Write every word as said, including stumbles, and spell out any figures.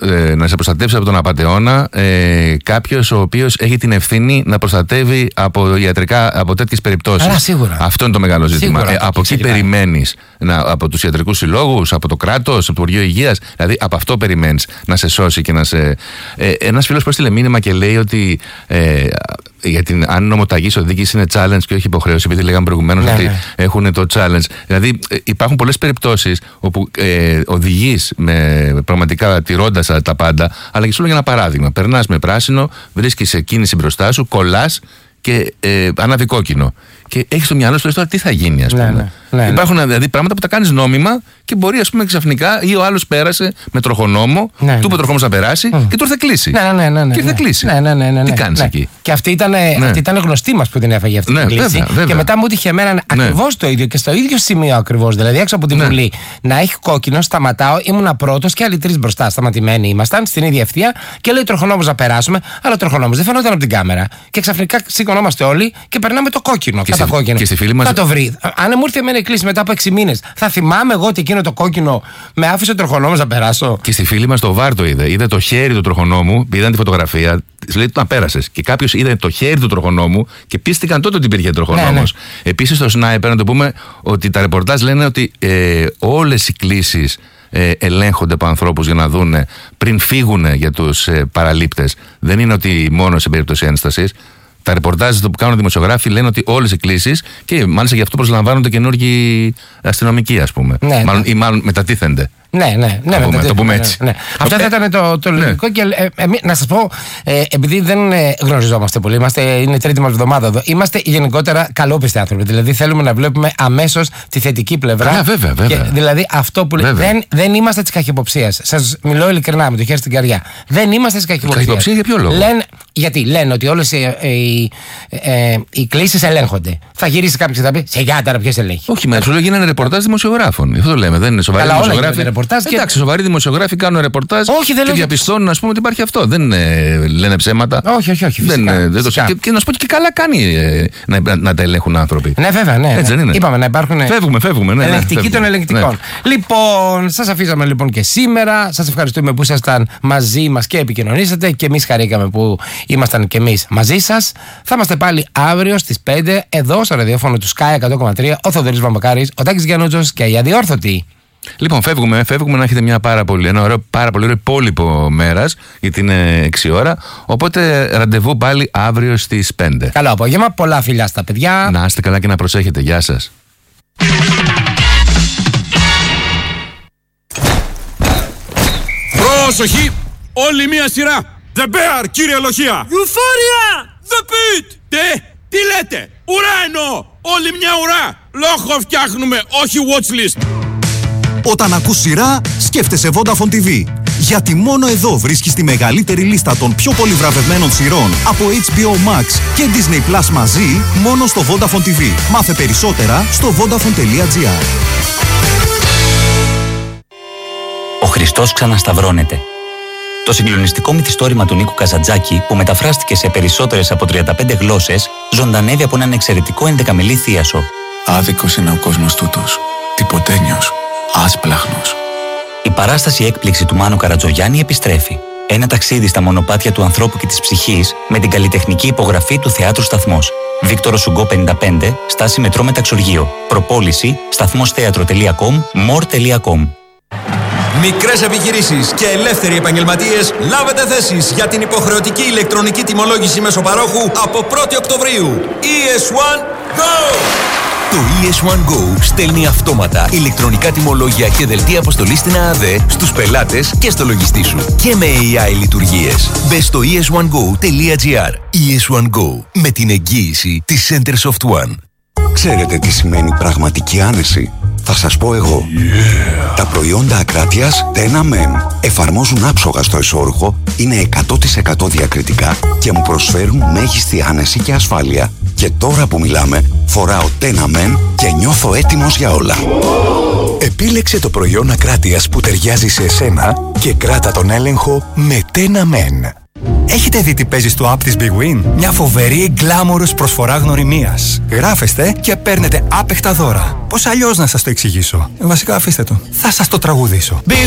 ε, να σε προστατεύσει από τον απατεώνα ε, κάποιος ο οποίος έχει την ευθύνη να προστατεύει από, ιατρικά, από τέτοιες περιπτώσεις. Αλλά σίγουρα. Αυτό είναι το μεγάλο ζήτημα. Σίγουρα, ε, από εκεί περιμένεις, να, από τους ιατρικούς συλλόγους, από το κράτος, από το Υπουργείο Υγείας, δηλαδή από αυτό περιμένεις να σε σώσει και να σε. Ε, ένας φίλος έστειλε μήνυμα και λέει ότι ε, για την αν νομοταγής οδήγηση είναι challenge και όχι υποχρέωση, επειδή λέγαμε προηγουμένως, ναι, ότι ναι. έχουν το challenge. Δηλαδή ε, υπάρχουν πολλές περιπτώσεις όπου ε, οδηγείς με, πραγματικά τηρώντας τα πάντα, αλλά και σου λέω για ένα παράδειγμα. Περνάς με πράσινο, βρίσκεις σε κίνηση μπροστά σου, κολλάς και ε, ανάβει κόκκινο. Και έχεις στο μυαλό σου τώρα τι θα γίνει, ας πούμε. Ναι, ναι, ναι, υπάρχουν ναι. δηλαδή πράγματα που τα κάνεις νόμιμα και μπορεί, ας πούμε, ξαφνικά ή ο άλλος πέρασε με τροχονόμο, ναι, του είπε ναι. ο τροχονόμος να περάσει mm. και τώρα θα κλείσει. Ναι, ναι, ναι, ναι, και θα ναι. κλείσει. Ναι, ναι, ναι, ναι, τι κάνεις ναι. εκεί. Και αυτή ήταν, ναι. αυτή ήταν γνωστή μας που την έφαγε αυτή ναι, την κλίση. βέβαια, βέβαια. Και μετά μου είχε εμένα ναι. ακριβώς το ίδιο και στο ίδιο σημείο ακριβώς. Δηλαδή έξω από τη ναι. Βουλή να έχει κόκκινο, σταματάω, ήμουν πρώτος και άλλοι τρεις μπροστά. Σταματημένοι ήμασταν στην ίδια ευθεία και λέει ο τροχονόμος να περάσουμε, αλλά ο τροχονόμος δεν φαινόταν από την κάμερα. Και ξαφνικά σηκωνόμαστε όλοι και περνάμε το κόκκινο. Και στη φίλη μας. Θα το βρει. Αν μου ήρθε εμένα η κλίση μετά από έξι μήνες, θα θυμάμαι εγώ ότι εκείνο το κόκκινο με άφησε ο τροχονόμος να περάσω. Και στη φίλη μας το βάρ το είδε. Είδε το χέρι του τροχονόμου, είδαν τη φωτογραφία, της λέει να πέρασες. Και κάποιος είδε το χέρι του τροχονόμου και πίστηκαν τότε ότι υπήρχε τροχονόμος. Ναι, ναι. Επίσης στο Σνάιπερ, να το πούμε ότι τα ρεπορτάζ λένε ότι ε, όλες οι κλήσεις ε, ελέγχονται από ανθρώπους για να δούνε πριν φύγουν για τους ε, παραλήπτες. Δεν είναι ότι μόνο σε περίπτωση ένστασης. Τα ρεπορτάζ που κάνουν οι δημοσιογράφοι λένε ότι όλες οι κλήσεις, και μάλιστα γι' αυτό προσλαμβάνονται καινούργιοι αστυνομικοί, ας πούμε. Ναι, μάλλον, ναι. ή μάλλον μετατίθενται. Ναι, ναι, ναι. πούμε, το πούμε έτσι. Ναι, ναι. Αυτό θα ήταν το, το λογικό. Ναι. Και ε, ε, να σας πω, ε, επειδή δεν ε, γνωριζόμαστε πολύ, είμαστε, είναι τρίτη μας εβδομάδα εδώ, είμαστε γενικότερα καλόπιστοι άνθρωποι. Δηλαδή θέλουμε να βλέπουμε αμέσως τη θετική πλευρά. Α, βέβαια, βέβαια. Και, δηλαδή αυτό που λέει. Δεν, δεν είμαστε της καχυποψίας. Σας μιλώ ειλικρινά με το χέρι στην καρδιά. Δεν είμαστε της καχυποψίας. Καχυποψία για ποιο λόγο? Λένε, γιατί λένε ότι όλες οι, οι, ε, οι κλήσεις ελέγχονται. Θα γυρίσει κάποιος και θα πει: σε γιάταρα, ποιος ελέγχει? Όχι, με σου λέω γίνανε ρεπορτάζ δημοσιογράφων. Αυτό το λέμε. Δεν είναι σοβαροί δημοσιογράφοι. Και... Εντάξει, σοβαροί δημοσιογράφοι κάνουν ρεπορτάζ όχι, και διαπιστώνουν, ας πούμε, ότι υπάρχει αυτό. Δεν ε, λένε ψέματα. Όχι, όχι, όχι. Φυσικά, δεν, δεν φυσικά. Το... Και, και να σου πω και καλά κάνει ε, να, να, να τα ελέγχουν άνθρωποι. Ναι, βέβαια, ναι. Έτσι, ναι. δεν είναι? Είπαμε να υπάρχουν. Φεύγουμε, φεύγουμε. Ναι, ελεγκτικοί ναι, των ελεγκτικών. Ναι. Λοιπόν, σας αφήσαμε λοιπόν και σήμερα. Σας ευχαριστούμε που ήσασταν μαζί μας και επικοινωνήσατε. Και εμείς χαρήκαμε που ήμασταν και εμείς μαζί σας. Θα είμαστε πάλι αύριο στις πέντε εδώ στο ραδιόφωνο του Sky εκατό κόμμα τρία. Ο Θοδωρής Βαμβακάρης, ο Τάκης Γιαννούτσος και η Αδιόρθωτη. Λοιπόν, φεύγουμε, φεύγουμε να έχετε μια πάρα πολύ, ένα ωραίο, πάρα πολύ ωραίο υπόλοιπο μέρας, γιατί είναι έξι ώρα. Οπότε ραντεβού πάλι αύριο στις πέντε. Καλό απόγευμα, πολλά φιλιά στα παιδιά. Να είστε καλά και να προσέχετε. Γεια σας. Πρόσοχη! Όλη μία σειρά! The Bear, κύριε Λοχεία! Euphoria! The Pit! Τι, τι λέτε? Ουρά εννοώ! Όλη μια ουρά! Λόγο φτιάχνουμε, όχι watchlist! Όταν ακούς σειρά, σκέφτεσαι Vodafone τι βι. Γιατί μόνο εδώ βρίσκεις τη μεγαλύτερη λίστα των πιο πολύ βραβευμένων σειρών από έιτς μπι ο Max και Disney Plus μαζί, μόνο στο Vodafone τι βι. Μάθε περισσότερα στο vodafone τελεία gr. Ο Χριστός ξανασταυρώνεται. Το συγκλονιστικό μυθιστόρημα του Νίκου Καζαντζάκη, που μεταφράστηκε σε περισσότερες από τριάντα πέντε γλώσσες, ζωντανεύει από έναν εξαιρετικό ενδεκαμελή θίασο. Άδικος είναι ο κόσμος τούτος. Τυποτένιος. Άσπλαχνος. Η παράσταση έκπληξη του Μάνου Καρατζογιάννη επιστρέφει. Ένα ταξίδι στα μονοπάτια του ανθρώπου και της ψυχής με την καλλιτεχνική υπογραφή του Θεάτρου Σταθμός. Βίκτορο Σουγκό πενήντα πέντε, στάση μετρό Μεταξουργείο. Προπόληση σταθμόσθέατρο τελεία κομ, μορ τελεία κομ. Μικρές επιχειρήσεις και ελεύθεροι επαγγελματίες, λάβετε θέσεις για την υποχρεωτική ηλεκτρονική τιμολόγηση μεσοπαρόχου από πρώτη Οκτωβρίου. ι ες ουάν Go! Το ι ες ουάν Go στέλνει αυτόματα ηλεκτρονικά τιμολόγια και δελτία αποστολής στην ΑΑΔΕ στους πελάτες και στο λογιστή σου. Και με έι άι λειτουργίες. Μπες στο ι ες ουάν γκο τελεία gr. ι ες ουάν Go, με την εγγύηση της Centersoft One. Ξέρετε τι σημαίνει πραγματική άνεση? Θα σας πω εγώ. Yeah. Τα προϊόντα Ακράτειας Τένα Μεν εφαρμόζουν άψογα στο εσώρουχο, είναι εκατό τοις εκατό διακριτικά και μου προσφέρουν μέγιστη άνεση και ασφάλεια. Και τώρα που μιλάμε, φοράω Τένα Μεν και νιώθω έτοιμος για όλα. Επίλεξε το προϊόν Ακράτειας που ταιριάζει σε εσένα και κράτα τον έλεγχο με Τένα Μεν. Έχετε δει τι παίζει στο app της Big Win? Μια φοβερή γκλάμορος προσφορά γνωριμίας. Γράφεστε και παίρνετε άπεχτα δώρα. Πώς αλλιώς να σας το εξηγήσω? Βασικά αφήστε το. Θα σας το τραγουδήσω.